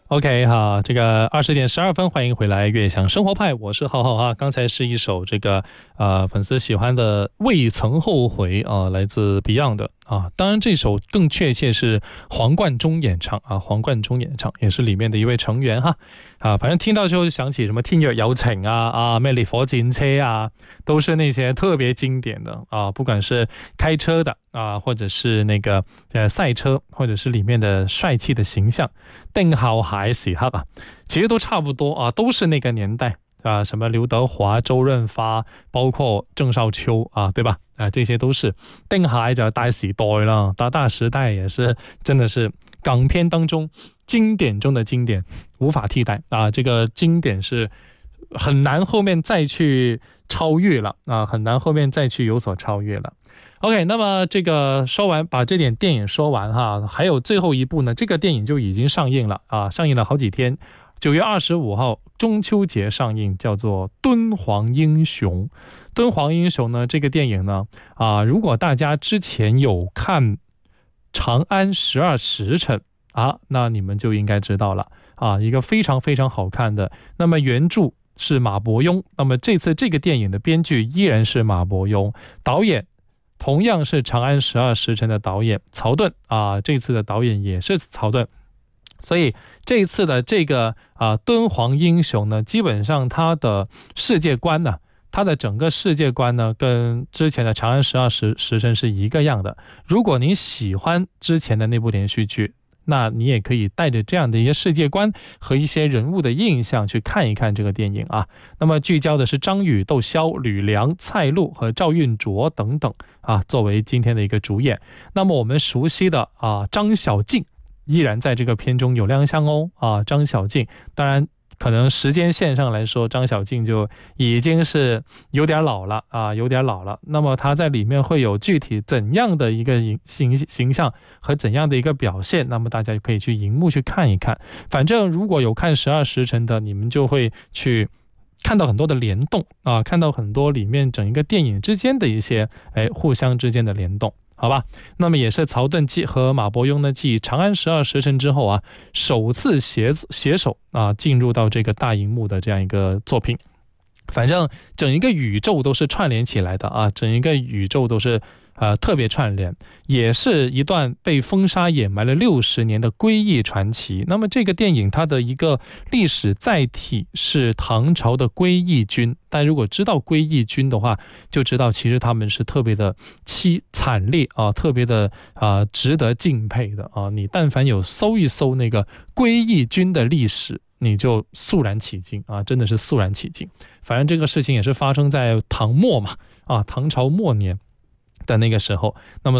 OK 哈，这个20点12分，欢迎回来悦享生活派，我是浩浩啊。刚才是一首这个粉丝喜欢的未曾后悔啊，来自 Beyond 的啊。当然这首更确切是黄贯中演唱啊，黄贯中演唱也是里面的一位成员哈啊。反正听到之后就想起什么天若有情啊咩烈火战车啊，都是那些特别经典的啊，不管是开车的啊，或者是那个赛车，或者是里面的帅气的形象，邓浩海时刻啊，其实都差不多啊，都是那个年代啊，什么刘德华、周润发，包括郑少秋啊，对吧？啊，这些都是邓海就大时代了，大时代也是真的是港片当中经典中的经典，无法替代啊，这个经典是很难后面再去超越了啊，很难后面再去有所超越了。OK， 那么这个说完，把这点电影说完哈，还有最后一部呢，这个电影就已经上映了啊，上映了好几天，9月25号中秋节上映，叫做《敦煌英雄》。敦煌英雄呢，这个电影呢如果大家之前有看《长安12时辰》啊，那你们就应该知道了啊，一个非常非常好看的。那么原著是马伯庸，那么这次这个电影的编剧依然是马伯庸，导演同样是《长安12时辰》的导演曹盾啊，这次的导演也是曹盾。所以这次的这个敦煌英雄呢，基本上他的世界观呢，他的整个世界观呢，跟之前的《长安12时辰》是一个样的。如果您喜欢之前的那部连续剧，那你也可以带着这样的一些世界观和一些人物的印象去看一看这个电影啊。那么聚焦的是张宇、窦骁、吕梁、蔡璐和赵运卓等等啊，作为今天的一个主演。那么我们熟悉的张小静依然在这个片中有亮相哦啊，张小静当然可能时间线上来说，张小静就已经是有点老了啊，有点老了。那么她在里面会有具体怎样的一个形象和怎样的一个表现？那么大家可以去荧幕去看一看。反正如果有看12时辰的，你们就会去看到很多的联动啊，看到很多里面整一个电影之间的一些互相之间的联动。好吧，那么也是曹盾和马伯庸呢，继《长安12时辰》之后啊，首次携手啊进入到这个大荧幕的这样一个作品。反正整一个宇宙都是串联起来的啊，整一个宇宙都是特别串联，也是一段被风沙掩埋了60年的归异传奇。那么这个电影它的一个历史载体是唐朝的归义军，但如果知道归义军的话，就知道其实他们是特别的惨烈啊，特别的值得敬佩的啊。你但凡有搜一搜那个归义军的历史，你就肃然起敬啊，真的是肃然起敬。反正这个事情也是发生在唐末嘛，唐朝末年的那个时候。那么